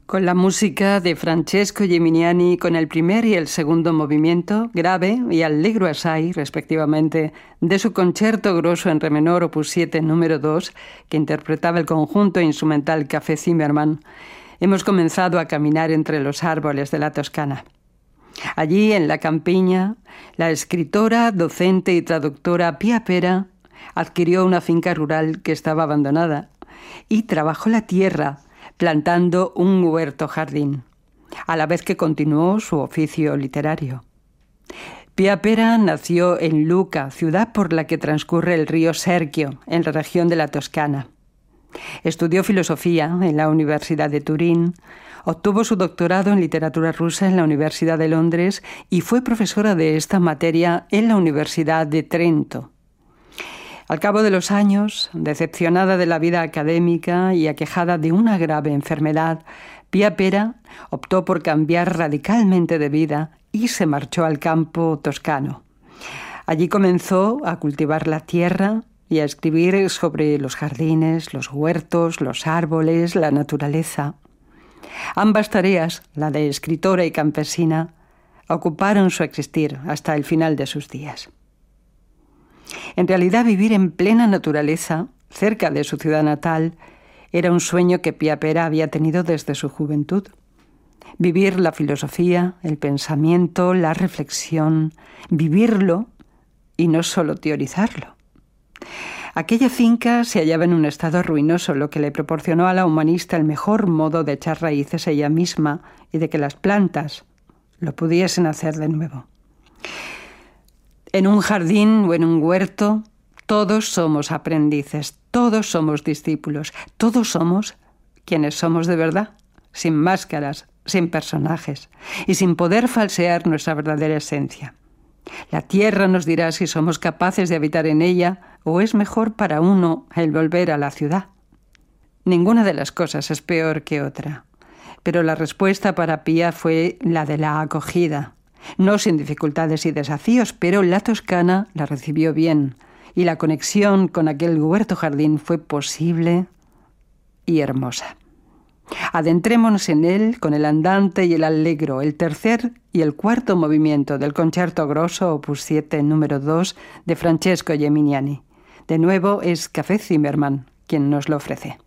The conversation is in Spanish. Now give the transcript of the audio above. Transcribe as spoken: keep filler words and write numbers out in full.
Con la música de Francesco Geminiani, con el primer y el segundo movimiento, grave y allegro assai, respectivamente, de su Concerto Grosso en re menor, opus siete, número dos, que interpretaba el conjunto instrumental Café Zimmermann, hemos comenzado a caminar entre los árboles de la Toscana. Allí, en la campiña, la escritora, docente y traductora Pia Pera adquirió una finca rural que estaba abandonada y trabajó la tierra plantando un huerto jardín, a la vez que continuó su oficio literario. Pia Pera nació en Lucca, ciudad por la que transcurre el río Serchio, en la región de la Toscana. Estudió filosofía en la Universidad de Turín, obtuvo su doctorado en literatura rusa en la Universidad de Londres y fue profesora de esta materia en la Universidad de Trento. Al cabo de los años, decepcionada de la vida académica y aquejada de una grave enfermedad, Pia Pera optó por cambiar radicalmente de vida y se marchó al campo toscano. Allí comenzó a cultivar la tierra y a escribir sobre los jardines, los huertos, los árboles, la naturaleza. Ambas tareas, la de escritora y campesina, ocuparon su existir hasta el final de sus días. En realidad, vivir en plena naturaleza, cerca de su ciudad natal, era un sueño que Pia Pera había tenido desde su juventud. Vivir la filosofía, el pensamiento, la reflexión, vivirlo y no solo teorizarlo. Aquella finca se hallaba en un estado ruinoso, lo que le proporcionó a la humanista el mejor modo de echar raíces ella misma y de que las plantas lo pudiesen hacer de nuevo. En un jardín o en un huerto, todos somos aprendices, todos somos discípulos, todos somos quienes somos de verdad, sin máscaras, sin personajes y sin poder falsear nuestra verdadera esencia. La tierra nos dirá si somos capaces de habitar en ella o es mejor para uno el volver a la ciudad. Ninguna de las cosas es peor que otra, pero la respuesta para Pia fue la de la acogida. No sin dificultades y desafíos, pero la Toscana la recibió bien y la conexión con aquel huerto jardín fue posible y hermosa. Adentrémonos en él con el andante y el allegro, el tercer y el cuarto movimiento del Concerto Grosso, opus siete, número dos, de Francesco Geminiani. De nuevo es Café Zimmermann quien nos lo ofrece.